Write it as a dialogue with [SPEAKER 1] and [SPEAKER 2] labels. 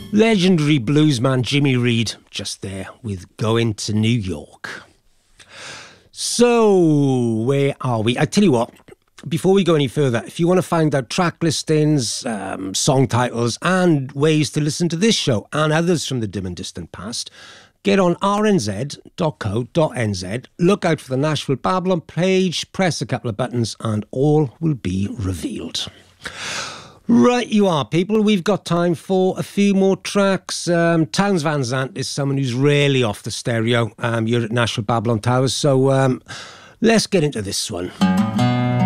[SPEAKER 1] Legendary bluesman Jimmy Reed, just there with Going to New York. So, where are we? I tell you what, before we go any further, if you want to find out track listings, song titles, and ways to listen to this show and others from the dim and distant past, get on rnz.co.nz, look out for the Nashville Babylon page, press a couple of buttons, and all will be revealed. Right you are, people. We've got time for a few more tracks. Townes Van Zandt is someone who's rarely off the stereo. You're at Nashville Babylon Towers, so let's get into this one.